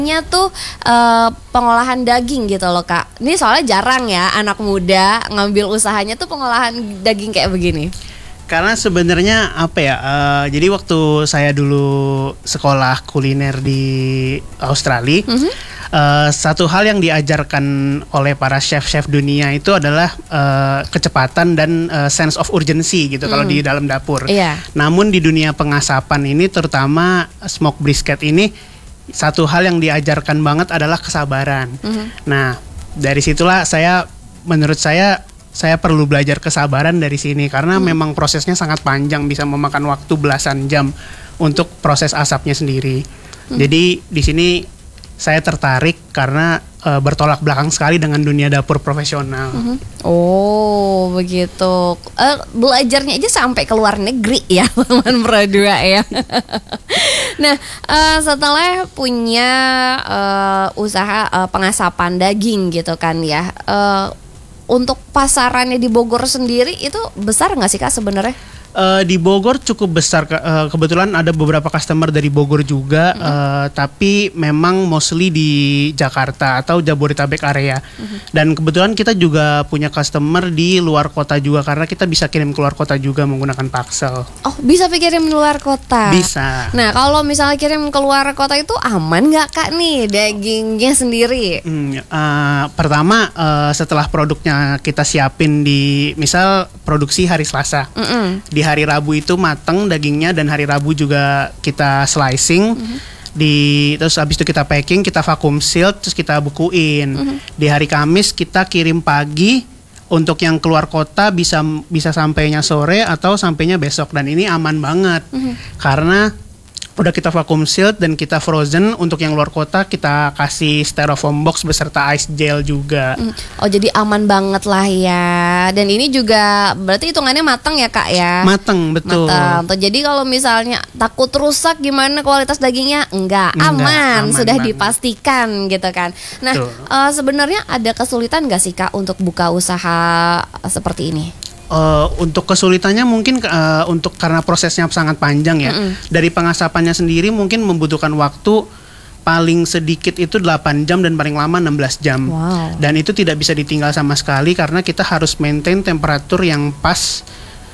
tuh pengolahan daging gitu loh Kak. Ini soalnya jarang ya anak muda ngambil usahanya tuh pengolahan daging kayak begini. Karena sebenarnya apa ya? Jadi waktu saya dulu sekolah kuliner di Australia, satu hal yang diajarkan oleh para chef-chef dunia itu adalah kecepatan dan sense of urgency gitu kalau di dalam dapur. Iya. Namun di dunia pengasapan ini, terutama smoke brisket ini, satu hal yang diajarkan banget adalah kesabaran. Nah, dari situlah menurut saya perlu belajar kesabaran dari sini karena memang prosesnya sangat panjang, bisa memakan waktu belasan jam untuk proses asapnya sendiri. Jadi di sini saya tertarik karena bertolak belakang sekali dengan dunia dapur profesional. Oh begitu. Belajarnya aja sampai ke luar negeri ya teman berdua ya. Nah setelah punya usaha pengasapan daging gitu kan ya, untuk pasarannya di Bogor sendiri itu besar nggak sih Kak sebenarnya? Di Bogor cukup besar, kebetulan ada beberapa customer dari Bogor juga, tapi memang mostly di Jakarta atau Jabodetabek area. Dan kebetulan kita juga punya customer di luar kota juga karena kita bisa kirim keluar kota juga menggunakan parcel. Oh bisa kirim luar kota? Bisa. Nah kalau misalnya kirim keluar kota itu aman nggak Kak nih dagingnya sendiri? Pertama setelah produknya kita siapin di misal produksi hari Selasa. Di hari Rabu itu mateng dagingnya dan hari Rabu juga kita slicing. Terus habis itu kita packing, kita vacuum seal, terus kita bukuin. Di hari Kamis kita kirim pagi. Untuk yang keluar kota bisa sampainya sore atau sampainya besok, dan ini aman banget karena udah kita vacuum sealed dan kita frozen. Untuk yang luar kota kita kasih styrofoam box beserta ice gel juga. Oh jadi aman banget lah ya. Dan ini juga berarti hitungannya matang ya Kak ya? Mateng, betul. Matang. Jadi kalau misalnya takut rusak gimana kualitas dagingnya? Enggak, aman sudah banget. Dipastikan gitu kan. Nah sebenarnya ada kesulitan gak sih Kak untuk buka usaha seperti ini? Untuk kesulitannya mungkin karena prosesnya sangat panjang ya. Dari pengasapannya sendiri mungkin membutuhkan waktu paling sedikit itu 8 jam dan paling lama 16 jam. Wow. Dan itu tidak bisa ditinggal sama sekali karena kita harus maintain temperatur yang pas.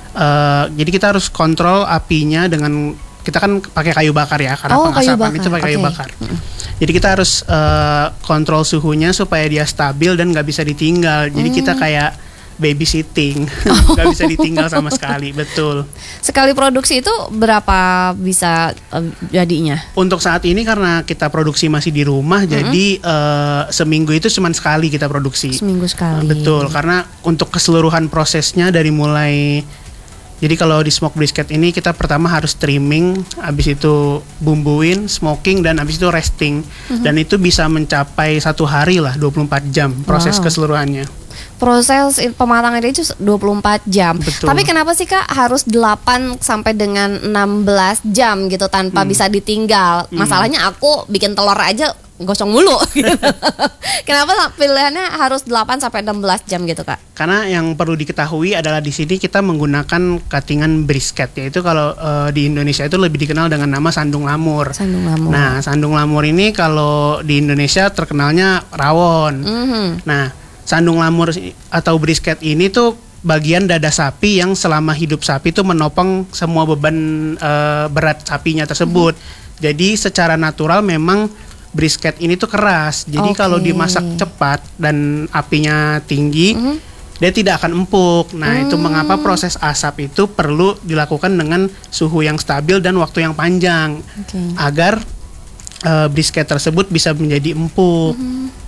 Jadi kita harus kontrol apinya dengan, kita kan pakai kayu bakar ya karena pengasapan itu pakai kayu bakar. Jadi kita harus kontrol suhunya supaya dia stabil dan nggak bisa ditinggal. Jadi kita kayak babysitting, nggak bisa ditinggal sama sekali, betul. Sekali produksi itu berapa bisa jadinya? Untuk saat ini karena kita produksi masih di rumah, jadi seminggu itu cuma sekali kita produksi. Seminggu sekali. Betul, karena untuk keseluruhan prosesnya dari mulai, jadi kalau di smoke brisket ini kita pertama harus trimming, habis itu bumbuin, smoking, dan habis itu resting. Dan itu bisa mencapai 1 hari lah, 24 jam proses keseluruhannya. Proses pematangan itu 24 jam. Betul. Tapi kenapa sih Kak harus 8 sampai dengan 16 jam gitu tanpa bisa ditinggal? Masalahnya aku bikin telur aja gosong mulu gitu. Kenapa pilihannya harus 8 sampai 16 jam gitu Kak? Karena yang perlu diketahui adalah di sini kita menggunakan cuttingan brisket, yaitu kalau di Indonesia itu lebih dikenal dengan nama sandung lamur. Sandung lamur. Nah, sandung lamur ini kalau di Indonesia terkenalnya rawon. Nah, sandung lamur atau brisket ini tuh bagian dada sapi yang selama hidup sapi tuh menopang semua beban berat sapinya tersebut. Jadi secara natural memang brisket ini tuh keras. Jadi kalau dimasak cepat dan apinya tinggi, dia tidak akan empuk. Nah, itu mengapa proses asap itu perlu dilakukan dengan suhu yang stabil dan waktu yang panjang agar brisket tersebut bisa menjadi empuk.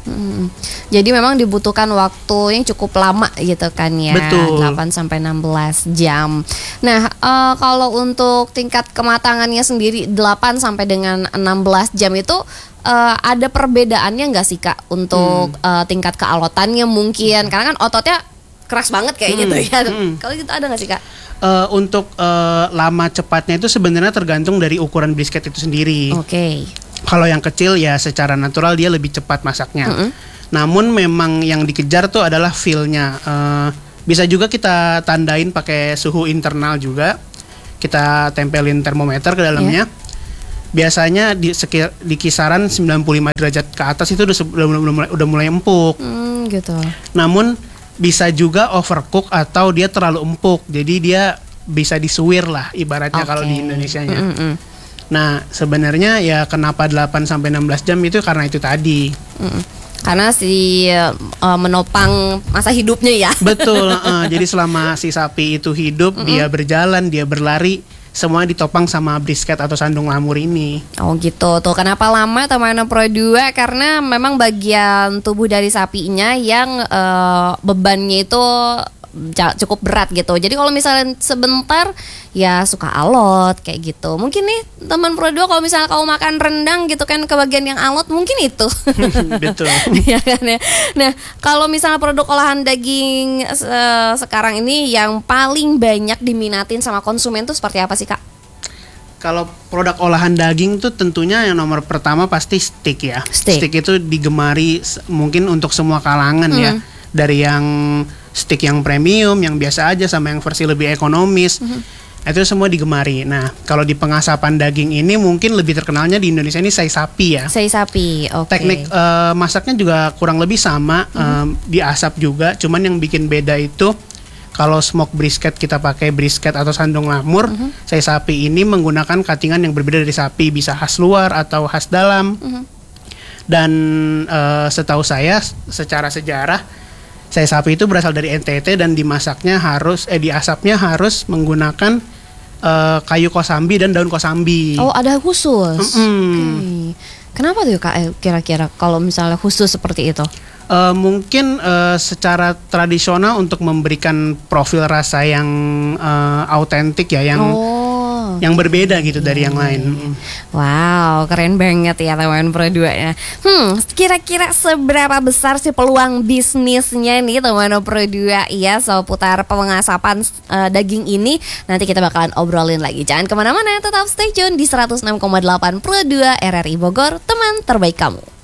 Jadi memang dibutuhkan waktu yang cukup lama gitu kan ya. Betul. 8 sampai 16 jam. Nah, kalau untuk tingkat kematangannya sendiri 8 sampai dengan 16 jam itu ada perbedaannya nggak sih Kak untuk tingkat kealotannya mungkin? Karena kan ototnya keras banget kayak gitu ya. Kalau gitu ada nggak sih Kak? Untuk lama cepatnya itu sebenarnya tergantung dari ukuran brisket itu sendiri. Kalau yang kecil ya secara natural dia lebih cepat masaknya. Namun memang yang dikejar tuh adalah feel-nya. Bisa juga kita tandain pakai suhu internal juga. Kita tempelin termometer ke dalamnya. biasanya di kisaran 95 derajat ke atas itu udah mulai empuk. Gitu. Namun bisa juga overcook atau dia terlalu empuk. Jadi dia bisa disuwir lah ibaratnya kalau di Indonesianya. Nah, sebenarnya ya kenapa 8 sampai 16 jam itu karena itu tadi. Karena menopang masa hidupnya ya. Betul. Jadi selama si sapi itu hidup, dia berjalan, dia berlari, semua ditopang sama brisket atau sandung lamur ini. Oh gitu. Tuh kenapa lama teman Pro 2? Karena memang bagian tubuh dari sapinya yang bebannya itu cukup berat gitu. Jadi kalau misalnya sebentar ya suka alot kayak gitu. Mungkin nih teman Pro 2 kalau misalnya kau makan rendang gitu kan ke bagian yang alot mungkin itu. Betul. Ya kan ya. Nah, kalau misalnya produk olahan daging sekarang ini yang paling banyak diminatin sama konsumen tuh seperti apa sih, Kak? Kalau produk olahan daging tuh tentunya yang nomor pertama pasti steak ya. Steak itu digemari mungkin untuk semua kalangan ya. Dari yang steak yang premium, yang biasa aja, sama yang versi lebih ekonomis, itu semua digemari. Nah, kalau di pengasapan daging ini mungkin lebih terkenalnya di Indonesia ini sei sapi ya. Sei sapi, oke. Teknik masaknya juga kurang lebih sama, diasap juga. Cuman yang bikin beda itu kalau smoke brisket kita pakai brisket atau sandung lamur, sei sapi ini menggunakan cuttingan yang berbeda dari sapi, bisa khas luar atau khas dalam. Dan setahu saya secara sejarah sei sapi itu berasal dari NTT dan diasapnya harus menggunakan kayu kosambi dan daun kosambi. Oh, ada khusus. Okay. Kenapa tuh Kak kira-kira kalau misalnya khusus seperti itu? Mungkin secara tradisional untuk memberikan profil rasa yang autentik ya, yang berbeda gitu dari yang lain. Wow, keren banget ya teman Pro 2 ya. Kira-kira seberapa besar sih peluang bisnisnya nih teman Pro 2 ya seputar pengasapan daging ini? Nanti kita bakalan obrolin lagi. Jangan kemana-mana, tetap stay tune di 106,8 Pro 2 RRI Bogor, teman terbaik kamu.